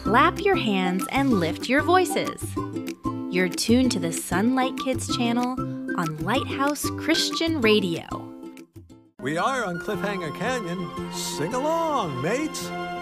clap your hands and lift your voices. You're tuned to the Sunlight Kids channel on Lighthouse Christian Radio. We are on Cliffhanger Canyon. Sing along, mates.